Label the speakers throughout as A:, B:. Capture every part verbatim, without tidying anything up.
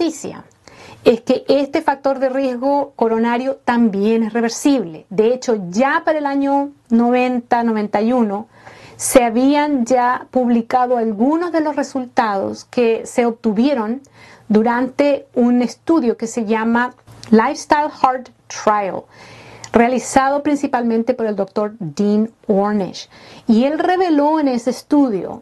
A: noticia es que este factor de riesgo coronario también es reversible. De hecho, ya para el año noventa, noventa y uno, se habían ya publicado algunos de los resultados que se obtuvieron durante un estudio que se llama Lifestyle Heart Trial, realizado principalmente por el doctor Dean Ornish. Y él reveló en ese estudio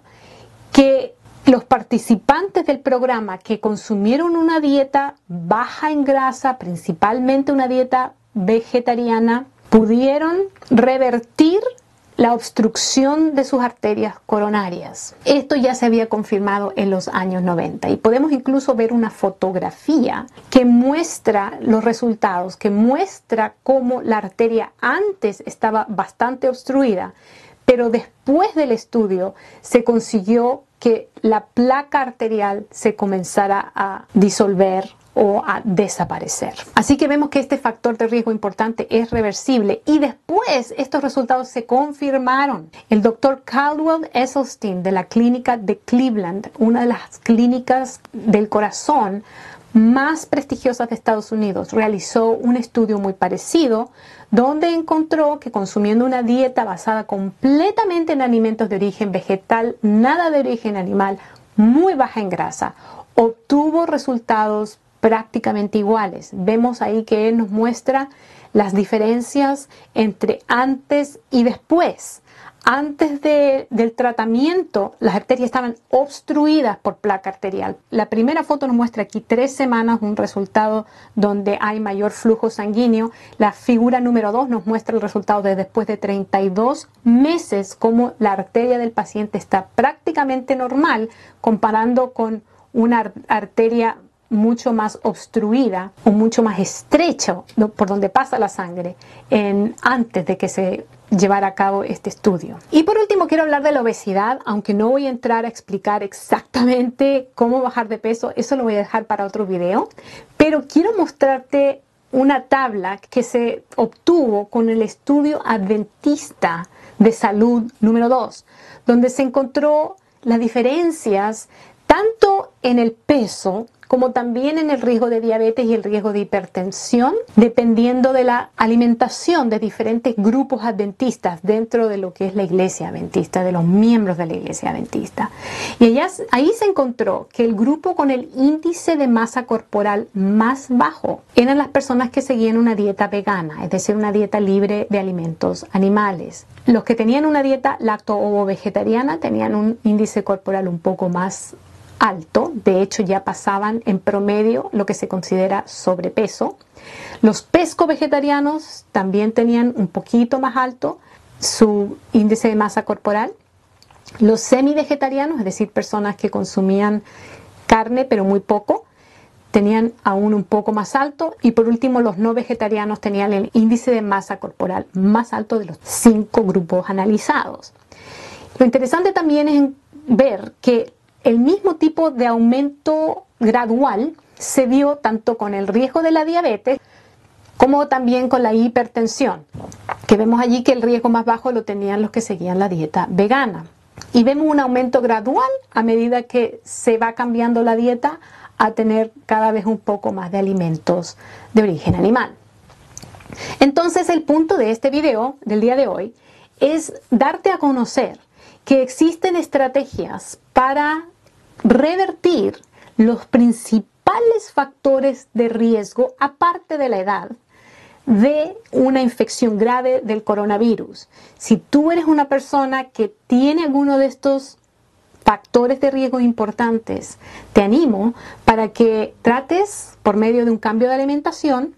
A: que los participantes del programa que consumieron una dieta baja en grasa, principalmente una dieta vegetariana, pudieron revertir la obstrucción de sus arterias coronarias. Esto ya se había confirmado en los años noventa y podemos incluso ver una fotografía que muestra los resultados, que muestra cómo la arteria antes estaba bastante obstruida, pero después del estudio se consiguió que la placa arterial se comenzara a disolver o a desaparecer. Así que vemos que este factor de riesgo importante es reversible y después estos resultados se confirmaron. El doctor Caldwell Esselstyn de la clínica de Cleveland, una de las clínicas del corazón más prestigiosas de Estados Unidos, realizó un estudio muy parecido donde encontró que consumiendo una dieta basada completamente en alimentos de origen vegetal, nada de origen animal, muy baja en grasa, obtuvo resultados prácticamente iguales. Vemos ahí que él nos muestra las diferencias entre antes y después. Antes de, del tratamiento, las arterias estaban obstruidas por placa arterial. La primera foto nos muestra aquí tres semanas, un resultado donde hay mayor flujo sanguíneo. La figura número dos nos muestra el resultado de después de treinta y dos meses, cómo la arteria del paciente está prácticamente normal comparando con una arteria mucho más obstruida o mucho más estrecho por donde pasa la sangre en, antes de que se llevara a cabo este estudio. Y por último quiero hablar de la obesidad, aunque no voy a entrar a explicar exactamente cómo bajar de peso, eso lo voy a dejar para otro video, pero quiero mostrarte una tabla que se obtuvo con el estudio adventista de salud número dos, donde se encontró las diferencias tanto en el peso como también en el riesgo de diabetes y el riesgo de hipertensión, dependiendo de la alimentación de diferentes grupos adventistas dentro de lo que es la iglesia adventista, de los miembros de la iglesia adventista. Y allá, ahí se encontró que el grupo con el índice de masa corporal más bajo eran las personas que seguían una dieta vegana, es decir, una dieta libre de alimentos animales. Los que tenían una dieta lacto-ovo-vegetariana tenían un índice corporal un poco más alto, de hecho ya pasaban en promedio lo que se considera sobrepeso. Los pesco-vegetarianos también tenían un poquito más alto su índice de masa corporal. Los semi-vegetarianos, es decir, personas que consumían carne pero muy poco, tenían aún un poco más alto. Y por último, los no vegetarianos tenían el índice de masa corporal más alto de los cinco grupos analizados. Lo interesante también es ver que el mismo tipo de aumento gradual se vio tanto con el riesgo de la diabetes como también con la hipertensión, que vemos allí que el riesgo más bajo lo tenían los que seguían la dieta vegana. Y vemos un aumento gradual a medida que se va cambiando la dieta a tener cada vez un poco más de alimentos de origen animal. Entonces el punto de este video del día de hoy es darte a conocer que existen estrategias para revertir los principales factores de riesgo, aparte de la edad, de una infección grave del coronavirus. Si tú eres una persona que tiene alguno de estos factores de riesgo importantes, te animo para que trates por medio de un cambio de alimentación,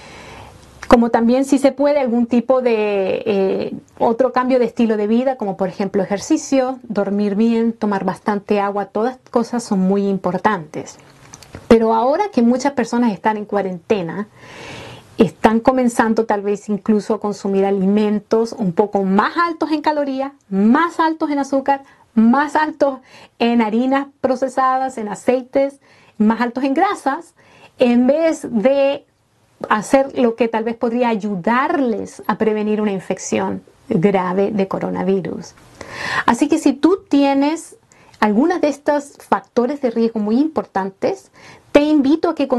A: como también si se puede algún tipo de eh, otro cambio de estilo de vida, como por ejemplo ejercicio, dormir bien, tomar bastante agua, todas cosas son muy importantes. Pero ahora que muchas personas están en cuarentena, están comenzando tal vez incluso a consumir alimentos un poco más altos en calorías, más altos en azúcar, más altos en harinas procesadas, en aceites, más altos en grasas, en vez de hacer lo que tal vez podría ayudarles a prevenir una infección grave de coronavirus. Así que si tú tienes algunos de estos factores de riesgo muy importantes, te invito a que